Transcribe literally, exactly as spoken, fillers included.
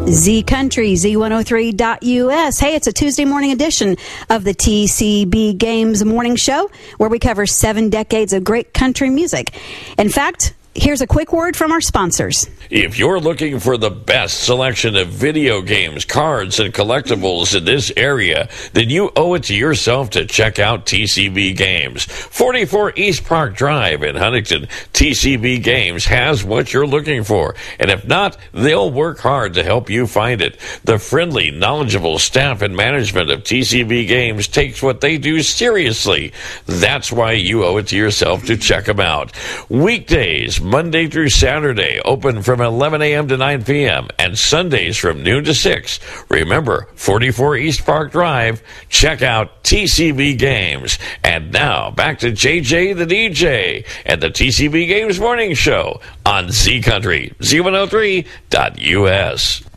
Z Country, Z one oh three dot U S. Hey, it's a Tuesday morning edition of the T C B Games Morning Show, where we cover seven decades of great country music. In fact, here's a quick word from our sponsors. If you're looking for the best selection of video games, cards, and collectibles in this area, then you owe it to yourself to check out T C B Games. forty-four East Park Drive in Huntington, T C B Games has what you're looking for. And if not, they'll work hard to help you find it. The friendly, knowledgeable staff and management of T C B Games takes what they do seriously. That's why you owe it to yourself to check them out. Weekdays, Monday through Saturday, open from eleven a.m. to nine p.m. and Sundays from noon to six. Remember, forty-four East Park Drive. Check out T C B Games. And now, back to J J the D J and the T C B Games Morning Show on Z Country, Z one oh three dot U S.